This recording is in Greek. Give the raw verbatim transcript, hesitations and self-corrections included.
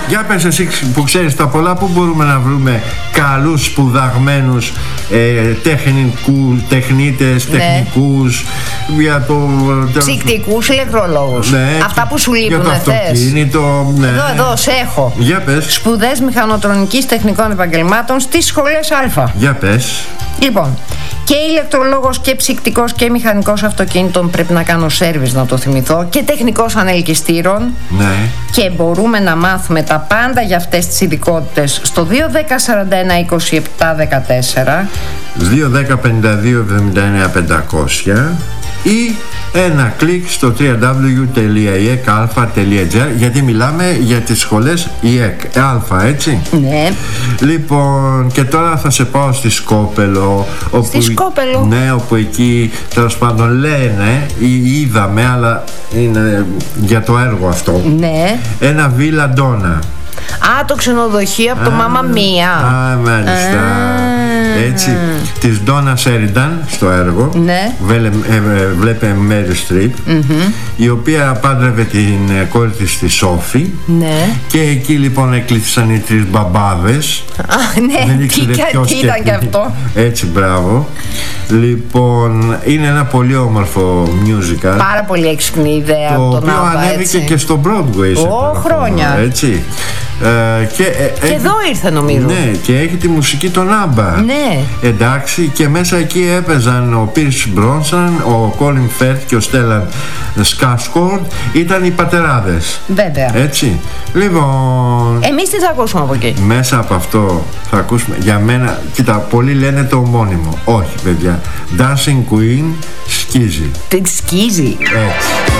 Για πες εσύ που ξέρεις τα πολλά, που μπορούμε να βρούμε καλούς σπουδαγμένους ε, τεχνικού, τεχνίτες, ναι. τεχνικούς για το... Ψυκτικούς ηλεκτρολόγους. Ναι, αυτά που σου λείπουν, για το αυτοκίνητο, ναι. Εδώ, εδώ, σε έχω. Για πες. Σπουδές μηχανοτρονικής τεχνικών επαγγελμάτων στις σχολές Α. Για πες. Λοιπόν, και ηλεκτρολόγος και ψυκτικός και μηχανικός αυτοκίνητων πρέπει να κάνω σέρβις, να το θυμηθώ, και τεχνικός ανελκυστήρων. Ναι. Και μπορούμε να μάθουμε τα πάντα για αυτές τις ειδικότητες στο δύο δέκα σαράντα ένα είκοσι επτά δεκατέσσερα, δύο δέκα πενήντα δύο εβδομήντα εννέα πεντακόσια ή ένα κλικ στο double-u double-u double-u τελεία i e k alpha τελεία g r, γιατί μιλάμε για τις σχολές ι ε κ, Α, έτσι. Ναι. Λοιπόν, και τώρα θα σε πάω στη Σκόπελο, όπου, στη Σκόπελο. Ναι, όπου εκεί τέλος πάντων λένε, ή είδαμε, αλλά είναι για το έργο αυτό. Ναι. Ένα Βίλα Ντόνα. Α, το ξενοδοχείο από το Μάμα Μία. Α, μάλιστα. Α. Έτσι, της Ντόνα Σέρινταν στο έργο. Ναι. Βέλε, ε, βλέπε Μέρι Στριπ, mm-hmm. η οποία πάντρευε την κόρη της τη Σόφη. Ναι. Και εκεί λοιπόν εκλήθησαν οι τρεις μπαμπάδες. Α, ναι. Δεν ήξερε ποιος τι ήταν και αυτό. Έτσι, μπράβο. Λοιπόν, είναι ένα πολύ όμορφο musical. Πάρα πολύ έξυπνη ιδέα. Το από οποίο ανέβηκε έτσι. και στο Broadway σε Ω, χρόνια. Έτσι. Ε, και ε, και έχει, εδώ ήρθε νομίζω. Ναι, και έχει τη μουσική των Άμπα. Ναι. Εντάξει, και μέσα εκεί έπαιζαν ο Πίρς Μπρόνσον, ο Κόλιν Φέρτ και ο Στέλαν Σκάρσκορντ. Ήταν οι πατεράδες. Βέβαια. Έτσι. Λοιπόν, εμείς τι θα ακούσουμε από εκεί? Μέσα από αυτό θα ακούσουμε, για μένα, κοίτα, πολλοί λένε το ομώνυμο. Όχι, παιδιά. Dancing Queen σκίζει. Τι σκίζει. Έτσι.